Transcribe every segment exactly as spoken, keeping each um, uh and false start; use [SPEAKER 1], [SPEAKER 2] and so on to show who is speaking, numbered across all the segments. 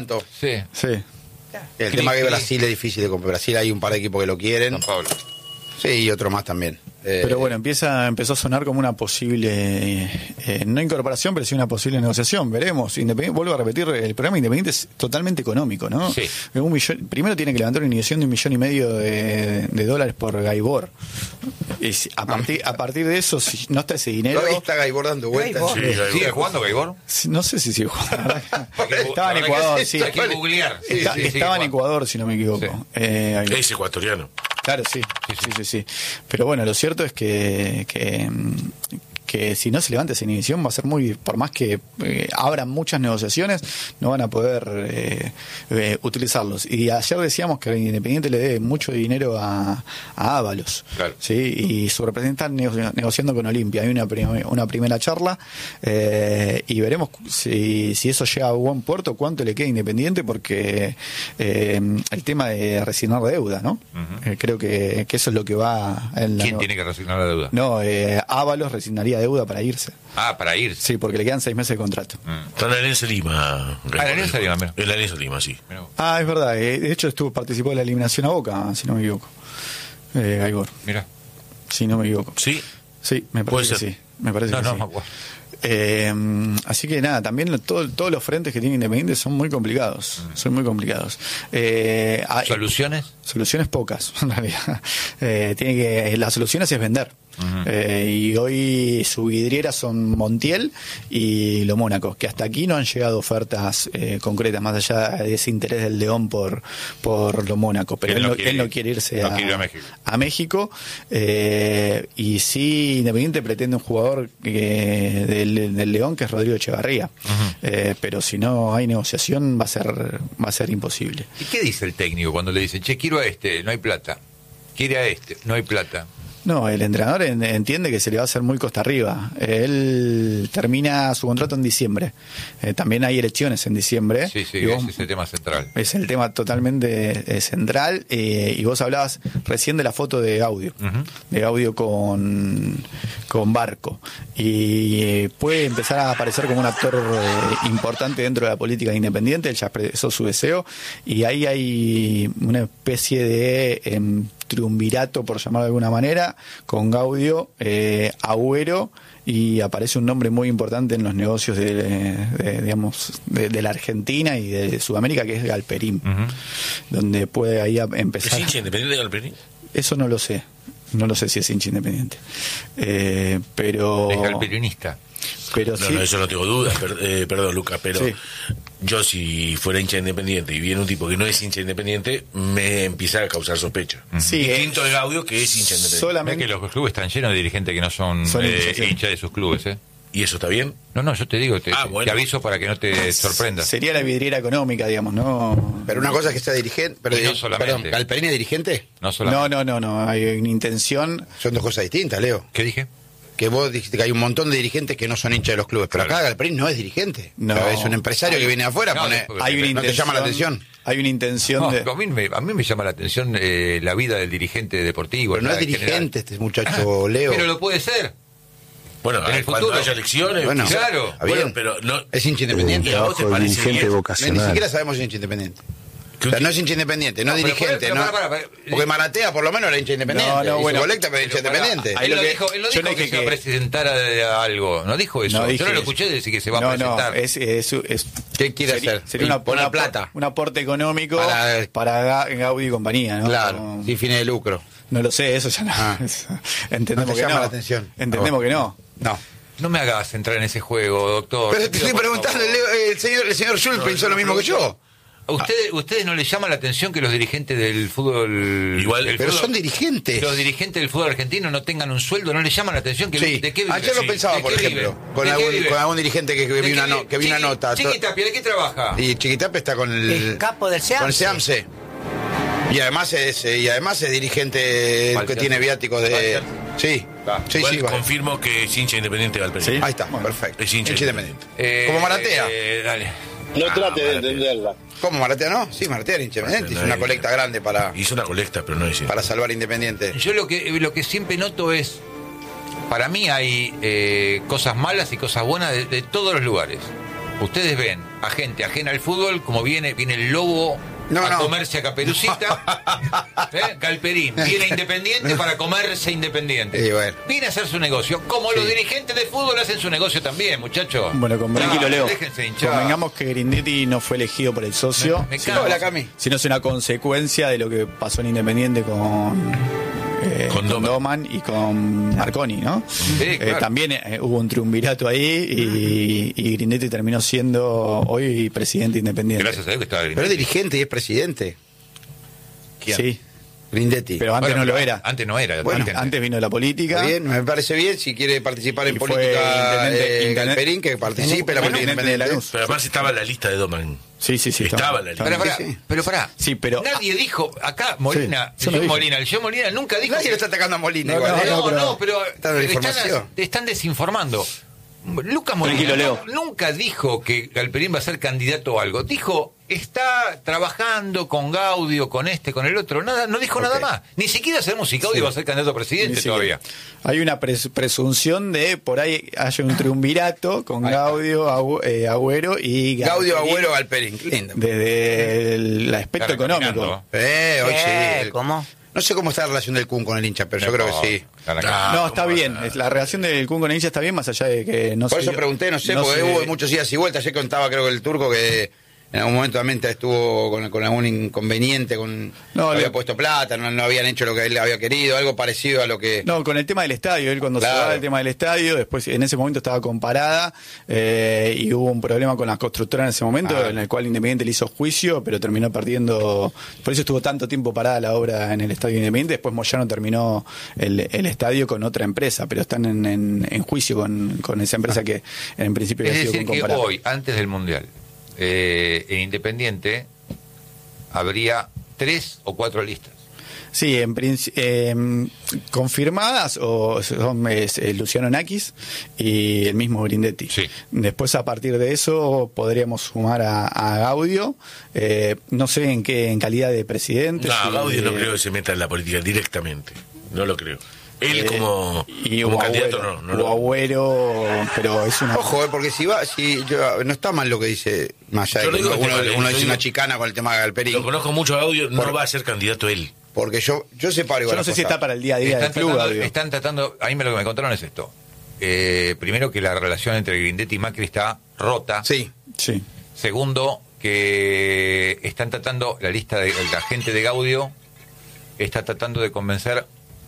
[SPEAKER 1] Sí.
[SPEAKER 2] Sí.
[SPEAKER 3] El tema que Brasil es difícil de comprar. Brasil hay un par de equipos que lo quieren.
[SPEAKER 1] San Pablo.
[SPEAKER 3] Sí, y otro más también. Eh,
[SPEAKER 2] Pero bueno, empieza empezó a sonar como una posible, eh, no incorporación, pero sí una posible negociación. Veremos. Independiente, vuelvo a repetir, el programa Independiente es totalmente económico, ¿no?
[SPEAKER 1] Sí.
[SPEAKER 2] Un millón, primero tiene que levantar una inyección de un millón y medio de, de dólares por Gaibor. Y si- a, partir, a partir de eso, si no está ese dinero...
[SPEAKER 3] ¿Todavía está Gaibor dando vueltas?
[SPEAKER 4] Sí, Gaibor.
[SPEAKER 1] ¿Sigue jugando Gaibor?
[SPEAKER 2] No sé si sigue jugando.
[SPEAKER 1] Hay que-
[SPEAKER 2] Estaba en
[SPEAKER 1] hay que-
[SPEAKER 2] Ecuador, sí.
[SPEAKER 1] Hay que googlear. Sí,
[SPEAKER 2] Está-
[SPEAKER 1] sí, sigue
[SPEAKER 2] estaba en
[SPEAKER 1] jugando.
[SPEAKER 2] Ecuador, si no me equivoco.
[SPEAKER 1] Sí.
[SPEAKER 2] Eh, ahí-
[SPEAKER 4] Es ecuatoriano.
[SPEAKER 2] Claro, sí, sí, sí, sí. Pero bueno, lo cierto es que, que, que si no se levanta esa inhibición va a ser muy, por más que eh, abran muchas negociaciones, no van a poder eh, eh, utilizarlos. Y ayer decíamos que el Independiente le debe mucho dinero a, a Ábalos,
[SPEAKER 1] Claro.
[SPEAKER 2] ¿sí? Y su representante negoci- negociando con Olimpia. Hay una, prim- una primera charla eh, y veremos si, si eso llega a buen puerto, cuánto le queda a Independiente, porque eh, el tema de resignar deuda, ¿no?
[SPEAKER 1] Ujú.
[SPEAKER 2] Eh, creo que, que eso es lo que va en la
[SPEAKER 1] ¿Quién
[SPEAKER 2] no-
[SPEAKER 1] tiene que resignar la deuda?
[SPEAKER 2] No, eh, Ábalos resignaría deuda para irse.
[SPEAKER 1] Ah, para irse.
[SPEAKER 2] Sí, porque le quedan seis meses de contrato.
[SPEAKER 1] Mm.
[SPEAKER 4] Está en la Alianza Lima.
[SPEAKER 1] Ah, en la Alianza Lima, mira.
[SPEAKER 4] En la Alianza Lima, sí.
[SPEAKER 1] Mirá vos.
[SPEAKER 2] Ah, es verdad. eh, de hecho, estuvo participó de la eliminación a Boca, si no me equivoco. Eh, Gaibor,
[SPEAKER 1] Mirá.
[SPEAKER 2] si no me equivoco.
[SPEAKER 4] Sí.
[SPEAKER 2] Sí, me
[SPEAKER 4] Puede
[SPEAKER 2] parece que
[SPEAKER 4] ser.
[SPEAKER 2] sí. Me parece
[SPEAKER 1] No,
[SPEAKER 2] que
[SPEAKER 1] no
[SPEAKER 2] sí.
[SPEAKER 1] me acuerdo.
[SPEAKER 2] Eh, así que nada, también lo- todo- todos los frentes que tiene Independiente son muy complicados. Son muy complicados. Eh, ah,
[SPEAKER 1] ¿Soluciones?
[SPEAKER 2] Soluciones pocas, en realidad. Eh, tiene que, las soluciones es vender.
[SPEAKER 1] Ujú.
[SPEAKER 2] Eh, y hoy su vidriera son Montiel y Lo Mónaco, que hasta aquí no han llegado ofertas eh, concretas, más allá de ese interés del León por, por Lo Mónaco. Pero
[SPEAKER 1] Él
[SPEAKER 2] él,
[SPEAKER 1] no
[SPEAKER 2] no,
[SPEAKER 1] quiere
[SPEAKER 2] él no
[SPEAKER 1] ir.
[SPEAKER 2] quiere irse
[SPEAKER 1] No
[SPEAKER 2] a,
[SPEAKER 1] quiere ir a México.
[SPEAKER 2] a México, eh, y sí Independiente pretende un jugador que, del, del León, que es Rodrigo Echevarría.
[SPEAKER 1] Ujú.
[SPEAKER 2] Eh, pero si no hay negociación va a ser va a ser imposible.
[SPEAKER 1] ¿Y qué dice el técnico cuando le dicen, che, quiero a este, no hay plata? Quiere a este, no hay plata.
[SPEAKER 2] No, el entrenador en- entiende que se le va a hacer muy costa arriba. Él termina su contrato en diciembre. Eh, también hay elecciones en diciembre.
[SPEAKER 1] Sí, sí,
[SPEAKER 2] Y vos-
[SPEAKER 1] ese es el tema central.
[SPEAKER 2] es el tema totalmente eh, central. eh, y vos hablabas recién de la foto de Gaudio.
[SPEAKER 1] Ujú.
[SPEAKER 2] De Gaudio con, con Barco. Y eh, puede empezar a aparecer como un actor eh, importante dentro de la política independiente. Él ya expresó su deseo. Y ahí hay una especie de em, triunvirato, por llamarlo de alguna manera, con Gaudio, eh, Agüero, y aparece un nombre muy importante en los negocios de, de, digamos, de, de la Argentina y de Sudamérica, que es Galperín,
[SPEAKER 1] Ujú.
[SPEAKER 2] donde puede ahí a-
[SPEAKER 4] ¿Es
[SPEAKER 2] empezar.
[SPEAKER 4] hincha independiente de Galperín?
[SPEAKER 2] Eso no lo sé, no lo sé si es hincha independiente, eh, pero
[SPEAKER 1] Es galperinista.
[SPEAKER 2] pero
[SPEAKER 4] No,
[SPEAKER 2] sí,
[SPEAKER 4] no, eso no tengo dudas, per- eh, perdón, Lucas, pero
[SPEAKER 2] Sí.
[SPEAKER 4] yo si fuera hincha independiente y viene un tipo que no es hincha independiente, me empieza a causar sospecha.
[SPEAKER 2] Sí,
[SPEAKER 4] Distinto
[SPEAKER 2] eh,
[SPEAKER 4] de Gaudio, que es hincha independiente.
[SPEAKER 1] Mirá
[SPEAKER 2] solamente
[SPEAKER 1] que los clubes están llenos de dirigentes que no son,
[SPEAKER 2] Son
[SPEAKER 1] eh,
[SPEAKER 2] hinchas, sí.
[SPEAKER 1] hinchas de sus clubes, ¿eh?
[SPEAKER 4] ¿Y eso está bien?
[SPEAKER 1] No, no, yo te digo, te,
[SPEAKER 4] Ah,
[SPEAKER 1] te-
[SPEAKER 4] bueno.
[SPEAKER 1] te aviso para que no te sorprendas.
[SPEAKER 2] sería la vidriera económica, digamos, no.
[SPEAKER 3] Pero una cosa es que sea dirigente. Pero,
[SPEAKER 1] Y no solamente.
[SPEAKER 3] Perdón, ¿Galperín es dirigente?
[SPEAKER 1] No solamente.
[SPEAKER 2] No, no, no, no, hay una intención.
[SPEAKER 3] Son dos cosas distintas, Leo.
[SPEAKER 1] ¿Qué dije?
[SPEAKER 3] Que vos dijiste que hay un montón de dirigentes que no son hinchas de los clubes. Pero
[SPEAKER 1] Claro.
[SPEAKER 3] acá Galperín no es dirigente.
[SPEAKER 2] No.
[SPEAKER 3] Pero es un empresario que viene de afuera.
[SPEAKER 1] No,
[SPEAKER 3] pone,
[SPEAKER 1] porque-
[SPEAKER 2] Hay una
[SPEAKER 3] ¿No te
[SPEAKER 2] intención,
[SPEAKER 3] llama la atención?
[SPEAKER 2] Hay una intención
[SPEAKER 1] No,
[SPEAKER 2] de.
[SPEAKER 1] a, mí me, a mí me llama la atención eh, la vida del dirigente deportivo.
[SPEAKER 3] Pero no
[SPEAKER 1] la
[SPEAKER 3] es
[SPEAKER 1] en general.
[SPEAKER 3] dirigente este muchacho, Leo.
[SPEAKER 1] Pero lo puede ser.
[SPEAKER 4] Bueno,
[SPEAKER 1] En el
[SPEAKER 4] cuando
[SPEAKER 1] futuro.
[SPEAKER 4] haya elecciones,
[SPEAKER 3] Bueno,
[SPEAKER 4] quizá-
[SPEAKER 1] claro.
[SPEAKER 3] está
[SPEAKER 4] Bueno,
[SPEAKER 3] bien.
[SPEAKER 4] pero no,
[SPEAKER 3] Es hincha independiente.
[SPEAKER 4] ¿y a vos te parece
[SPEAKER 5] dirigente
[SPEAKER 4] bien?
[SPEAKER 5] vocacional.
[SPEAKER 3] Ni siquiera sabemos si es hincha independiente.
[SPEAKER 4] Que
[SPEAKER 3] O
[SPEAKER 4] un
[SPEAKER 3] sea, no
[SPEAKER 4] ti-
[SPEAKER 3] es hincha independiente, no,
[SPEAKER 1] No, pero
[SPEAKER 3] dirigente.
[SPEAKER 1] pero
[SPEAKER 3] no.
[SPEAKER 1] pará, pará, pará.
[SPEAKER 3] Porque Maratea por lo menos era hincha independiente.
[SPEAKER 2] No, no,
[SPEAKER 3] Hizo
[SPEAKER 2] bueno.
[SPEAKER 3] colecta, pero hincha
[SPEAKER 1] Pero pará,
[SPEAKER 3] independiente.
[SPEAKER 2] Ahí
[SPEAKER 1] Él
[SPEAKER 2] lo
[SPEAKER 1] no
[SPEAKER 2] que-
[SPEAKER 1] dijo, él no
[SPEAKER 2] yo
[SPEAKER 1] dijo
[SPEAKER 2] no
[SPEAKER 1] que,
[SPEAKER 2] dije
[SPEAKER 1] se va a
[SPEAKER 2] que-
[SPEAKER 1] presentar a, a algo. No dijo eso.
[SPEAKER 2] No
[SPEAKER 1] Yo
[SPEAKER 2] dije
[SPEAKER 1] no lo
[SPEAKER 2] eso.
[SPEAKER 1] escuché decir que se va
[SPEAKER 2] no,
[SPEAKER 1] a presentar.
[SPEAKER 2] No, es, es, es-
[SPEAKER 3] ¿Qué quiere
[SPEAKER 2] sería,
[SPEAKER 3] hacer?
[SPEAKER 2] Sería una,
[SPEAKER 3] Poner
[SPEAKER 2] una-
[SPEAKER 3] plata.
[SPEAKER 2] un aporte económico
[SPEAKER 3] Para-
[SPEAKER 2] para, Ga- Gaudí y compañía, ¿no?
[SPEAKER 3] Claro,
[SPEAKER 2] No,
[SPEAKER 3] sin fines de lucro.
[SPEAKER 2] no lo sé, eso ya no.
[SPEAKER 3] Ah.
[SPEAKER 2] Entendemos
[SPEAKER 3] No te
[SPEAKER 2] que
[SPEAKER 3] llama
[SPEAKER 2] no.
[SPEAKER 3] la atención.
[SPEAKER 2] Entendemos
[SPEAKER 3] Ah,
[SPEAKER 2] que no.
[SPEAKER 3] No.
[SPEAKER 1] No me hagas entrar en ese juego, doctor.
[SPEAKER 3] Pero te
[SPEAKER 1] pido
[SPEAKER 3] estoy
[SPEAKER 1] por
[SPEAKER 3] preguntando,
[SPEAKER 1] favor.
[SPEAKER 3] Leo, el señor, el señor Schultz pensó lo mismo que yo.
[SPEAKER 1] ¿A ustedes, ustedes no les llama la atención que los dirigentes del fútbol...
[SPEAKER 4] Igual,
[SPEAKER 1] del
[SPEAKER 3] Pero
[SPEAKER 1] fútbol-
[SPEAKER 3] son dirigentes.
[SPEAKER 1] Los dirigentes del fútbol argentino no tengan un sueldo, ¿no les llama la atención? Que
[SPEAKER 3] Sí,
[SPEAKER 1] ¿De qué viven?
[SPEAKER 3] ayer lo
[SPEAKER 1] Sí.
[SPEAKER 3] pensaba,
[SPEAKER 1] ¿De
[SPEAKER 3] por
[SPEAKER 1] qué
[SPEAKER 3] ejemplo,
[SPEAKER 1] viven?
[SPEAKER 3] con
[SPEAKER 1] ¿De qué
[SPEAKER 3] algún,
[SPEAKER 1] viven?
[SPEAKER 3] con algún dirigente que, que
[SPEAKER 1] ¿De
[SPEAKER 3] vi
[SPEAKER 1] qué
[SPEAKER 3] una, no-
[SPEAKER 1] viven?
[SPEAKER 3] que vi una
[SPEAKER 1] Chiqui-
[SPEAKER 3] nota.
[SPEAKER 1] Chiquitapia, ¿de qué trabaja?
[SPEAKER 3] Y Chiquitape está con el,
[SPEAKER 6] El capo del
[SPEAKER 3] con el
[SPEAKER 6] Seamse.
[SPEAKER 3] Seamse. Y además es eh, y además es dirigente
[SPEAKER 1] Vale,
[SPEAKER 3] que
[SPEAKER 1] ya
[SPEAKER 3] tiene
[SPEAKER 1] sé.
[SPEAKER 3] viáticos de
[SPEAKER 1] Vale,
[SPEAKER 3] sí,
[SPEAKER 1] Va.
[SPEAKER 3] sí,
[SPEAKER 4] igual
[SPEAKER 3] sí, vale.
[SPEAKER 4] confirmo que es hincha independiente de Galperín.
[SPEAKER 2] Sí.
[SPEAKER 3] Ahí está,
[SPEAKER 2] Bueno,
[SPEAKER 3] perfecto.
[SPEAKER 4] es hincha
[SPEAKER 3] independiente.
[SPEAKER 1] Eh,
[SPEAKER 3] Como Maratea.
[SPEAKER 1] eh, dale.
[SPEAKER 7] No
[SPEAKER 4] Ah,
[SPEAKER 7] trate de
[SPEAKER 4] Maratea.
[SPEAKER 7] entenderla.
[SPEAKER 3] ¿Cómo Maratea no? Sí, Maratea era hincha independiente, hizo
[SPEAKER 4] Maratea
[SPEAKER 3] una
[SPEAKER 4] no es-
[SPEAKER 3] colecta grande para
[SPEAKER 4] Hizo una colecta, pero no es hincha.
[SPEAKER 3] para salvar Independiente.
[SPEAKER 1] Yo lo que lo que siempre noto es, para mí hay eh, cosas malas y cosas buenas de, de todos los lugares. ustedes ven a gente ajena al fútbol como viene, viene el lobo
[SPEAKER 3] no,
[SPEAKER 1] a
[SPEAKER 3] no.
[SPEAKER 1] comerse a Caperucita, ¿eh? Galperín viene a Independiente para comerse a Independiente.
[SPEAKER 3] Sí, bueno.
[SPEAKER 1] Viene a hacer su negocio, como
[SPEAKER 3] Sí.
[SPEAKER 1] los dirigentes de fútbol hacen su negocio también, muchachos.
[SPEAKER 2] Bueno, con
[SPEAKER 5] Tranquilo, Leo.
[SPEAKER 1] Déjense hinchar.
[SPEAKER 2] convengamos que Grindetti no fue elegido por el socio,
[SPEAKER 1] Me- me
[SPEAKER 2] sino,
[SPEAKER 1] cago.
[SPEAKER 3] Hola, Cami.
[SPEAKER 2] sino es una consecuencia de lo que pasó en Independiente con, eh,
[SPEAKER 4] Con
[SPEAKER 2] con
[SPEAKER 4] Doman.
[SPEAKER 2] Doman y con Marconi, ¿no?
[SPEAKER 1] Sí,
[SPEAKER 2] Eh,
[SPEAKER 1] claro.
[SPEAKER 2] también eh, hubo un triunvirato ahí y, y Grindetti terminó siendo hoy presidente independiente.
[SPEAKER 1] Gracias a Dios que estaba
[SPEAKER 3] Pero es dirigente y es presidente.
[SPEAKER 1] ¿Quién?
[SPEAKER 2] Sí,
[SPEAKER 3] Grindetti.
[SPEAKER 2] pero antes
[SPEAKER 1] Bueno,
[SPEAKER 2] no lo
[SPEAKER 1] pero
[SPEAKER 2] era.
[SPEAKER 1] Antes no era.
[SPEAKER 3] Bueno,
[SPEAKER 1] antes,
[SPEAKER 2] Antes vino de la política.
[SPEAKER 3] Está bien, me parece bien. Si quiere participar en
[SPEAKER 2] Y fue
[SPEAKER 3] política,
[SPEAKER 2] intendente-
[SPEAKER 3] eh,
[SPEAKER 2] intendente-
[SPEAKER 3] Galperín, que participe en la
[SPEAKER 2] Bueno,
[SPEAKER 3] política
[SPEAKER 2] intendente de
[SPEAKER 3] independiente.
[SPEAKER 2] Lanús.
[SPEAKER 4] Pero además estaba en la lista de Doman.
[SPEAKER 2] Sí, sí, sí.
[SPEAKER 4] Estaba en la lista.
[SPEAKER 1] Pero pará,
[SPEAKER 3] Sí, sí.
[SPEAKER 1] pero pará.
[SPEAKER 2] Sí, pero-
[SPEAKER 1] Nadie dijo, acá Molina,
[SPEAKER 2] Sí, yo
[SPEAKER 1] el
[SPEAKER 2] lo
[SPEAKER 1] John
[SPEAKER 2] dije.
[SPEAKER 1] Molina, el John Molina nunca dijo.
[SPEAKER 3] Nadie
[SPEAKER 1] que-
[SPEAKER 3] lo está atacando a Molina
[SPEAKER 2] No,
[SPEAKER 3] igual.
[SPEAKER 2] no,
[SPEAKER 3] ¿eh?
[SPEAKER 1] No,
[SPEAKER 2] pero-
[SPEAKER 1] no, pero
[SPEAKER 3] Está dando
[SPEAKER 1] están,
[SPEAKER 3] información.
[SPEAKER 1] te están desinformando. Lucas Molina
[SPEAKER 5] Tranquilo, Leo.
[SPEAKER 1] no- nunca dijo que Galperín va a ser candidato a algo. Dijo, está trabajando con Gaudio, con este, con el otro. Nada, no dijo nada
[SPEAKER 3] Ok.
[SPEAKER 1] más. Ni siquiera sabemos si Gaudio
[SPEAKER 2] Sí.
[SPEAKER 1] va a ser candidato a presidente
[SPEAKER 2] Ni siquiera.
[SPEAKER 1] todavía.
[SPEAKER 2] Hay una pres- presunción de por ahí haya un triunvirato con
[SPEAKER 1] Ahí está.
[SPEAKER 2] Gaudio, Agu- eh, Agüero y
[SPEAKER 3] Gaudio,
[SPEAKER 2] Galperín
[SPEAKER 3] Agüero, Galperín. Qué lindo.
[SPEAKER 2] desde el aspecto
[SPEAKER 1] Está
[SPEAKER 2] económico.
[SPEAKER 1] caminando.
[SPEAKER 3] Eh, hoy
[SPEAKER 6] ¿Qué?
[SPEAKER 3] sí.
[SPEAKER 6] ¿Cómo?
[SPEAKER 3] No sé cómo está la relación del Kun con el hincha, pero yo
[SPEAKER 1] No,
[SPEAKER 3] creo que sí.
[SPEAKER 1] están acá.
[SPEAKER 4] Ah,
[SPEAKER 2] No, está
[SPEAKER 4] ¿cómo
[SPEAKER 2] bien.
[SPEAKER 4] va a ser?
[SPEAKER 2] La relación del Kun con el hincha está bien, más allá de que no
[SPEAKER 3] Por
[SPEAKER 2] se
[SPEAKER 3] eso
[SPEAKER 2] dio-
[SPEAKER 3] pregunté, no sé,
[SPEAKER 2] no
[SPEAKER 3] porque
[SPEAKER 2] se-
[SPEAKER 3] hubo muchos días y vueltas. Ayer contaba, creo que el turco, que en algún momento también estuvo con, con algún inconveniente, con
[SPEAKER 2] No,
[SPEAKER 3] no, había
[SPEAKER 2] lo-
[SPEAKER 3] puesto plata, no, no habían hecho lo que él había querido, algo parecido a lo que...
[SPEAKER 2] No, con el tema del estadio, él cuando
[SPEAKER 3] Claro.
[SPEAKER 2] se va el tema del estadio, después en ese momento estaba con Parada eh, y hubo un problema con las constructoras en ese momento,
[SPEAKER 3] Ah.
[SPEAKER 2] en el cual Independiente le hizo juicio, pero terminó perdiendo, por eso estuvo tanto tiempo parada la obra en el estadio Independiente, después Moyano terminó el, el estadio con otra empresa, pero están en, en- en juicio con, con esa empresa que en principio
[SPEAKER 1] Es
[SPEAKER 2] había sido
[SPEAKER 1] decir,
[SPEAKER 2] con
[SPEAKER 1] que
[SPEAKER 2] Parada.
[SPEAKER 1] hoy, antes del Mundial, eh, en Independiente habría tres o cuatro listas.
[SPEAKER 2] Sí, en princi- eh, confirmadas o son es, eh, Luciano Nakis y el mismo Grindetti.
[SPEAKER 1] Sí.
[SPEAKER 2] Después a partir de eso podríamos sumar a, a Gaudio, eh, no sé en qué en calidad de presidente.
[SPEAKER 4] No,
[SPEAKER 2] si-
[SPEAKER 4] Gaudio no
[SPEAKER 2] eh,
[SPEAKER 4] creo que se meta en la política directamente. No lo creo. Él
[SPEAKER 2] eh,
[SPEAKER 4] como,
[SPEAKER 2] y
[SPEAKER 4] como
[SPEAKER 2] o
[SPEAKER 4] candidato
[SPEAKER 2] Agüero,
[SPEAKER 4] no. no
[SPEAKER 2] o
[SPEAKER 4] lo-
[SPEAKER 2] Agüero, pero es una
[SPEAKER 3] Ojo, eh, porque si va, si yo- no está mal lo que dice, más allá
[SPEAKER 4] Yo
[SPEAKER 3] de
[SPEAKER 4] no
[SPEAKER 3] que
[SPEAKER 4] digo que
[SPEAKER 3] uno,
[SPEAKER 4] esté mal,
[SPEAKER 3] uno
[SPEAKER 4] yo
[SPEAKER 3] dice una
[SPEAKER 4] digo-
[SPEAKER 3] chicana con el tema de Galperín,
[SPEAKER 4] Lo conozco mucho a Gaudio, no
[SPEAKER 3] Por-
[SPEAKER 4] va a ser candidato él.
[SPEAKER 3] porque yo yo separo
[SPEAKER 2] yo
[SPEAKER 3] igual
[SPEAKER 2] no
[SPEAKER 3] las
[SPEAKER 2] sé si
[SPEAKER 3] cosas.
[SPEAKER 2] está para el día a día del
[SPEAKER 1] Están
[SPEAKER 2] club,
[SPEAKER 1] tratando,
[SPEAKER 2] Gaudio.
[SPEAKER 1] están tratando, a mí me- lo que me contaron es esto. Eh, primero, que la relación entre Grindetti y Macri está rota.
[SPEAKER 3] Sí,
[SPEAKER 2] Sí.
[SPEAKER 1] Segundo, que están tratando, la lista de la gente de Gaudio está tratando de convencer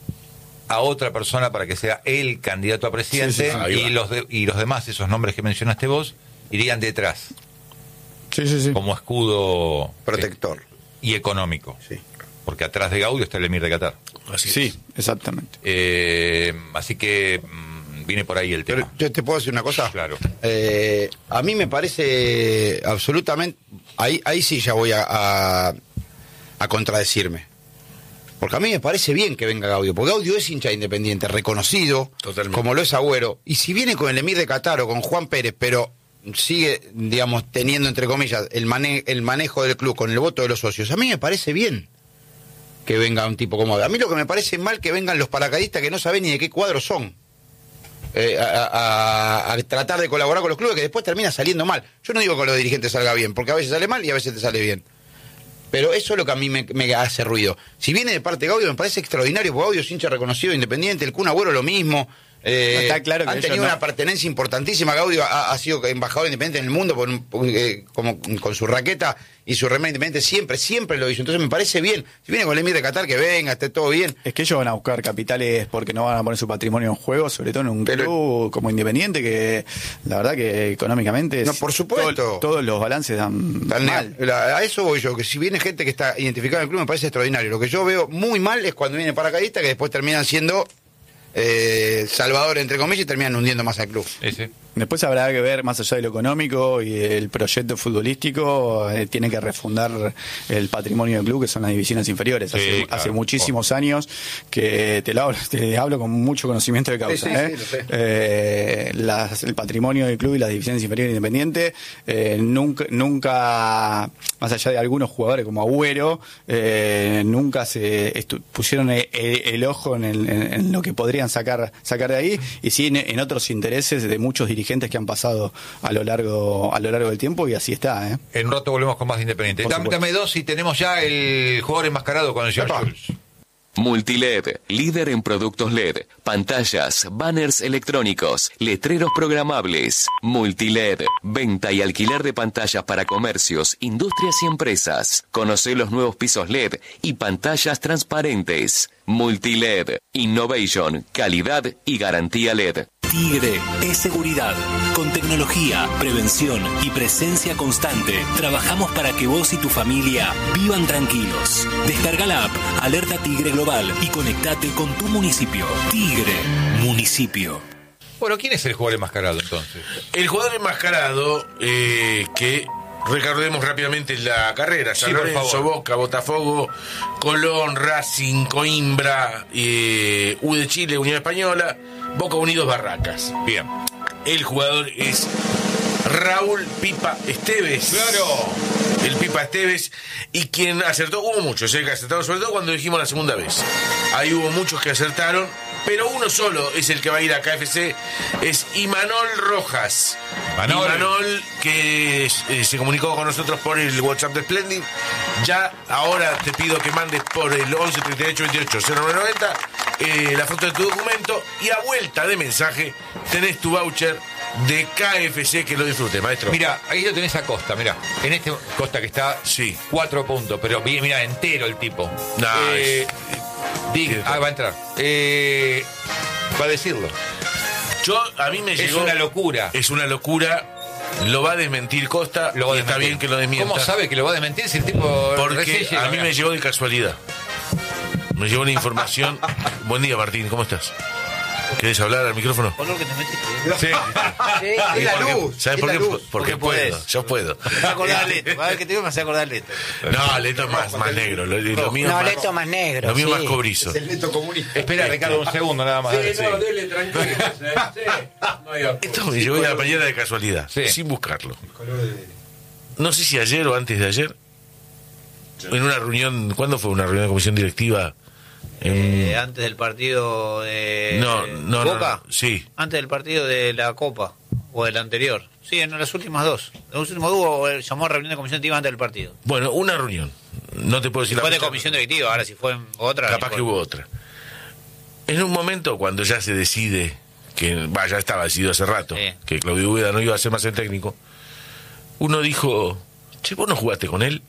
[SPEAKER 1] a otra persona para que sea el candidato a presidente,
[SPEAKER 2] Sí, sí,
[SPEAKER 4] sí. Ahí va.
[SPEAKER 1] y los de- y los demás, esos nombres que mencionaste vos, irían detrás
[SPEAKER 2] Sí, sí, sí.
[SPEAKER 1] como escudo
[SPEAKER 3] protector.
[SPEAKER 1] eh, y económico,
[SPEAKER 3] Sí.
[SPEAKER 1] porque atrás de Gaudio está el emir de Qatar.
[SPEAKER 4] Así
[SPEAKER 2] Sí,
[SPEAKER 4] es.
[SPEAKER 2] exactamente.
[SPEAKER 1] Eh, así que mm, viene por ahí el
[SPEAKER 3] Pero
[SPEAKER 1] tema.
[SPEAKER 3] yo te puedo decir una cosa.
[SPEAKER 1] Claro.
[SPEAKER 3] Eh, a mí me parece absolutamente. Ahí, ahí sí ya voy a, a, a contradecirme. Porque a mí me parece bien que venga Gaudio. Porque Gaudio es hincha independiente, reconocido,
[SPEAKER 4] Totalmente.
[SPEAKER 3] como lo es Agüero. Y si viene con el emir de Qatar o con Juan Pérez, pero sigue, digamos, teniendo, entre comillas, el, mane el manejo del club con el voto de los socios, a mí me parece bien que venga un tipo como... A mí lo que me parece mal que vengan los paracaidistas que no saben ni de qué cuadro son. Eh, a, a- a tratar de colaborar con los clubes que después termina saliendo mal. Yo no digo que con los dirigentes salga bien, porque a veces sale mal y a veces te sale bien. Pero eso es lo que a mí me, me hace ruido. Si viene de parte de Gaudio me parece extraordinario, porque Gaudio es hincha reconocido, independiente, el Kun Agüero lo mismo. Eh,
[SPEAKER 2] No, está claro que
[SPEAKER 3] han
[SPEAKER 2] ellos
[SPEAKER 3] tenido
[SPEAKER 2] no-
[SPEAKER 3] una pertenencia importantísima. Gaudio ha, ha sido embajador independiente en el mundo por un- por, eh, como, con su raqueta y su remera independiente, siempre, siempre lo hizo. Entonces me parece bien. Si viene con el emir de Qatar, que venga, esté todo bien.
[SPEAKER 2] Es que ellos van a buscar capitales porque no van a poner su patrimonio en juego, sobre todo en un
[SPEAKER 3] Pero-
[SPEAKER 2] club como Independiente, que la verdad que económicamente es-
[SPEAKER 3] No, por supuesto.
[SPEAKER 2] todo- todos los balances dan
[SPEAKER 3] Tal-
[SPEAKER 2] mal.
[SPEAKER 3] la- a eso voy yo, que si viene gente que está identificada en el club me parece extraordinario. Lo que yo veo muy mal es cuando viene paracaidistas que después terminan siendo eh, salvadores, entre comillas, y terminan hundiendo más al club.
[SPEAKER 1] Ese.
[SPEAKER 2] Después habrá que ver, más allá de lo económico y el proyecto futbolístico, eh, tiene que refundar el patrimonio del club, que son las divisiones inferiores.
[SPEAKER 1] Sí,
[SPEAKER 2] hace,
[SPEAKER 1] claro.
[SPEAKER 2] hace muchísimos años que te, lo hablo, te hablo con mucho conocimiento de causa.
[SPEAKER 3] Sí, sí,
[SPEAKER 2] ¿eh?
[SPEAKER 3] sí, lo sé.
[SPEAKER 2] Eh, las- el patrimonio del club y las divisiones inferiores independientes eh, nunca, nunca, más allá de algunos jugadores como Agüero, eh, nunca se estu- pusieron el, el- el ojo en, el- en- en lo que podrían sacar, sacar de ahí, y sí en, en otros intereses de muchos dirigentes dirigentes que han pasado a lo largo a lo largo del tiempo y así está, ¿eh?
[SPEAKER 1] En un rato volvemos con más de Independiente. Dame, dame dos y tenemos ya el jugador enmascarado con el señor Schultz.
[SPEAKER 5] Multiled, líder en productos L E D, pantallas, banners electrónicos, letreros programables. Multiled, venta y alquiler de pantallas para comercios, industrias y empresas. Conoce los nuevos pisos L E D y pantallas transparentes. Multiled, innovation, calidad y garantía L E D.
[SPEAKER 6] Tigre es seguridad. Con tecnología, prevención y presencia constante, trabajamos para que vos y tu familia vivan tranquilos. Descarga la app Alerta Tigre Global y conectate con tu municipio. Tigre, municipio.
[SPEAKER 1] Bueno, ¿quién es el jugador enmascarado entonces?
[SPEAKER 4] El jugador enmascarado eh, que... Recordemos rápidamente la carrera: San
[SPEAKER 1] sí,
[SPEAKER 4] Lorenzo, Boca, Botafogo, Colón, Racing, Coimbra, eh, U de Chile, Unión Española, Boca Unidos, Barracas.
[SPEAKER 1] Bien.
[SPEAKER 4] El jugador es Raúl Pipa Esteves.
[SPEAKER 1] ¡Claro!
[SPEAKER 4] El Pipa Esteves. Y quien acertó, hubo muchos, ¿eh? que acertaron, sobre todo cuando dijimos la segunda vez. Ahí hubo muchos que acertaron, pero uno solo es el que va a ir a K F C, es Imanol Rojas.
[SPEAKER 1] Imanol,
[SPEAKER 4] Imanol que eh, se comunicó con nosotros por el WhatsApp de Splendid. Ya ahora te pido que mandes por el once treinta y ocho veintiocho cero nueve noventa eh, la foto de tu documento, y a vuelta de mensaje tenés tu voucher de K F C, que lo disfrute, maestro.
[SPEAKER 1] Mira, ahí lo tenés a Costa, mira. En este Costa que está,
[SPEAKER 4] sí,
[SPEAKER 1] cuatro puntos, pero mira, entero el tipo.
[SPEAKER 4] No,
[SPEAKER 1] eh,
[SPEAKER 4] es...
[SPEAKER 1] Dig, ah, va a entrar. Eh, va a decirlo.
[SPEAKER 4] Yo, a mí me
[SPEAKER 1] es
[SPEAKER 4] llegó...
[SPEAKER 1] Es una locura.
[SPEAKER 4] Es una locura. Lo va a desmentir Costa,
[SPEAKER 1] lo va a
[SPEAKER 4] y está
[SPEAKER 1] desmentir.
[SPEAKER 4] bien que lo desmienta.
[SPEAKER 1] ¿Cómo sabe que lo va a desmentir si el tipo...
[SPEAKER 4] Porque a mí me llegó de casualidad. Me llegó una información. Buen día, Martín, ¿cómo estás? ¿Querés hablar al micrófono?
[SPEAKER 7] Por lo que te metiste.
[SPEAKER 1] Sí.
[SPEAKER 3] Sí, es la luz.
[SPEAKER 4] ¿Sabes por qué? Porque, porque puedo, yo puedo.
[SPEAKER 7] Me hace acordar Leto. A ver que te digo, me hace acordar Leto.
[SPEAKER 4] No, Leto es más, más negro. Lo, lo mío
[SPEAKER 7] no,
[SPEAKER 4] más,
[SPEAKER 7] Leto más negro.
[SPEAKER 4] Lo mío
[SPEAKER 7] sí.
[SPEAKER 4] más cobrizo.
[SPEAKER 3] Es el Leto comunista.
[SPEAKER 1] Espera, Ricardo, un segundo nada más.
[SPEAKER 8] Sí, sí. No, dele tranquilo. Sí, no hay apuro.
[SPEAKER 4] Esto me llegó de la mañana de casualidad,
[SPEAKER 1] sí,
[SPEAKER 4] sin buscarlo. No sé si ayer o antes de ayer, en una reunión, ¿cuándo fue una reunión de comisión directiva?
[SPEAKER 7] Eh, antes del partido de
[SPEAKER 4] no, no,
[SPEAKER 7] Boca.
[SPEAKER 4] No, no, sí.
[SPEAKER 7] Antes del partido de la Copa o del anterior. Sí, en las últimas dos. En los últimos dos llamó a reunión de comisión directiva antes del partido.
[SPEAKER 4] Bueno, una reunión. No te puedo decir
[SPEAKER 7] fue
[SPEAKER 4] la
[SPEAKER 7] de comisión directiva, ahora si fue otra.
[SPEAKER 4] Capaz que hubo otra. En un momento cuando ya se decide que, bah, ya estaba decidido hace rato, sí, que Claudio Úbeda no iba a ser más el técnico, uno dijo, che, ¿vos no jugaste con él?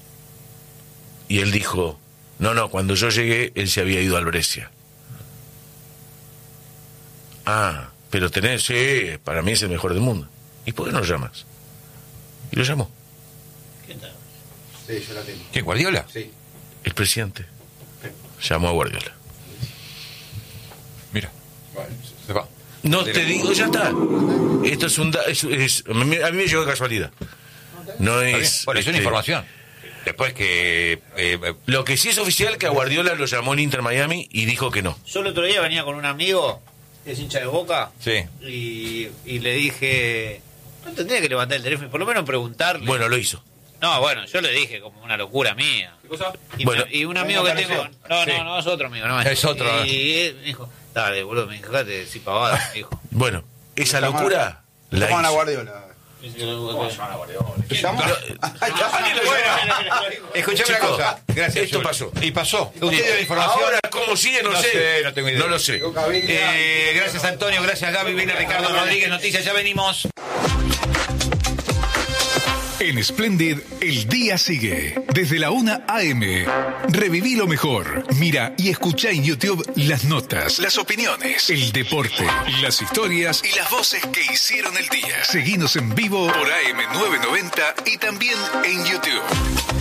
[SPEAKER 4] Y él dijo, no, no, cuando yo llegué, él se había ido al Brescia. Ah, pero tenés, sí, para mí es el mejor del mundo. ¿Y por qué no lo llamas? Y lo llamó.
[SPEAKER 7] ¿Quién está?
[SPEAKER 3] Sí, yo la tengo.
[SPEAKER 1] ¿Quién, Guardiola?
[SPEAKER 3] Sí.
[SPEAKER 4] El presidente llamó a Guardiola.
[SPEAKER 1] Mira, se va.
[SPEAKER 4] No te digo, ya está. Esto es un... Da, es, es, a mí me llegó de casualidad. No es...
[SPEAKER 1] Bueno, es una
[SPEAKER 4] este,
[SPEAKER 1] información. Después que... Eh,
[SPEAKER 4] lo que sí es oficial que a Guardiola lo llamó el Inter Miami y dijo que no.
[SPEAKER 7] Yo el otro día venía con un amigo, es hincha de Boca,
[SPEAKER 1] sí,
[SPEAKER 7] y, y le dije, no tendría que levantar el teléfono y por lo menos preguntarle.
[SPEAKER 4] Bueno, lo hizo.
[SPEAKER 7] No, bueno, yo le dije como una locura mía.
[SPEAKER 8] ¿Qué cosa?
[SPEAKER 7] Y,
[SPEAKER 4] bueno,
[SPEAKER 7] me, y un amigo que tengo... No,
[SPEAKER 1] sí,
[SPEAKER 7] no, no, es otro amigo. No,
[SPEAKER 1] es otro.
[SPEAKER 7] Y, y me dijo, dale, boludo, me dijo, dejate de decir pavada, me dijo.
[SPEAKER 4] Bueno, esa locura la
[SPEAKER 3] hizo.
[SPEAKER 4] hizo.
[SPEAKER 3] A Guardiola.
[SPEAKER 8] ¿Cómo llaman a Guardiola?
[SPEAKER 3] ¿Te llamó?
[SPEAKER 1] escuchame una cosa. Gracias.
[SPEAKER 4] Esto pasó.
[SPEAKER 1] Y pasó. ¿Usted dio la información?
[SPEAKER 4] Ahora, ¿cómo sigue? No,
[SPEAKER 1] No
[SPEAKER 4] sé.
[SPEAKER 1] sé, no tengo idea.
[SPEAKER 4] No lo sé.
[SPEAKER 1] Eh, gracias, Antonio. Gracias, Gaby. Viene Ricardo Rodríguez. Noticias, ya venimos.
[SPEAKER 9] En Splendid, el día sigue. Desde la una a eme. Reviví lo mejor. Mira y escucha en YouTube las notas, las opiniones, el deporte, las historias y las voces que hicieron el día. Seguinos en vivo por A M novecientos noventa y también en YouTube.